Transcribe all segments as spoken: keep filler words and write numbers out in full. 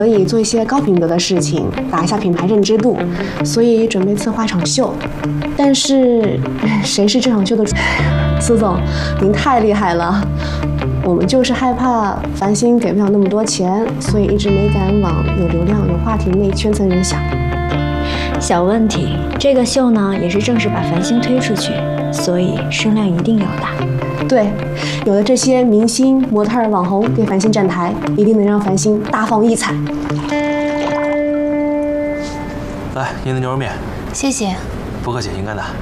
可以做一些高品德的事情，打一下品牌认知度，所以准备策划场秀。但是，谁是这场秀的主？苏总，您太厉害了。我们就是害怕繁星给不了那么多钱，所以一直没敢往有流量、有话题的那一圈层人想。 小问题，这个秀呢，也是正式把繁星推出去，所以声量一定要大。 对，有了这些明星、模特、网红给繁星站台，一定能让繁星大放异彩。 来，您的牛肉面。 谢谢。 不客气，应该的。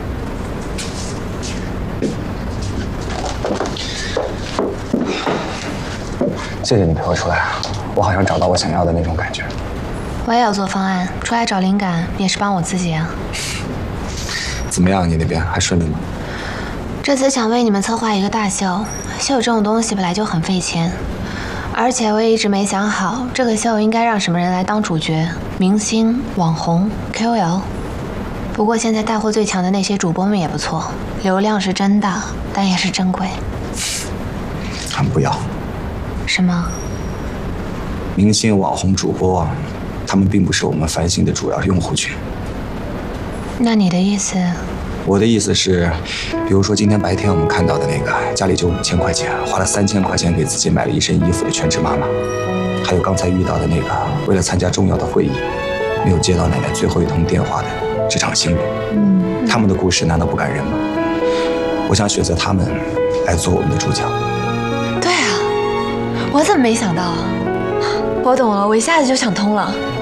谢谢你陪我出来，我好像找到我想要的那种感觉。 我也要做方案，出来找灵感也是帮我自己啊。 怎么样？你那边还顺利吗？ 这次想为你们策划一个大秀，秀这种东西本来就很费钱，而且我也一直没想好这个秀应该让什么人来当主角，明星、网红、K O L。不过现在带货最强的那些主播们也不错，流量是真大，但也是真贵。 他们不要。 什么？ 明星、网红、主播，他们并不是我们繁星的主要用户群。 那你的意思？ 我的意思是，比如说今天白天我们看到的那个，家里就五千块钱，花了三千块钱给自己买了一身衣服的全职妈妈，还有刚才遇到的那个，为了参加重要的会议，没有接到奶奶最后一通电话的职场新人。嗯，他们的故事难道不感人吗？我想选择他们来做我们的主角。 对啊，我怎么没想到啊？我懂了，我一下子就想通了。